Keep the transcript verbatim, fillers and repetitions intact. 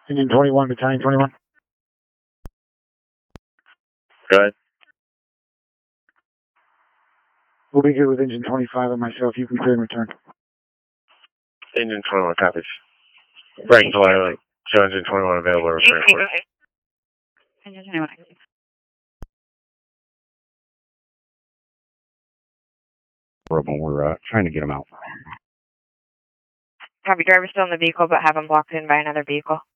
Engine twenty-one, Battalion twenty-one. Go ahead. We'll be good with engine twenty-five and myself. You can clear and return. Engine twenty-one copies. Breaking flight, like, show engine twenty-one available. Return course. Engine twenty-one active. We're uh, trying to get them out. Copy, driver still in the vehicle, but have him blocked in by another vehicle.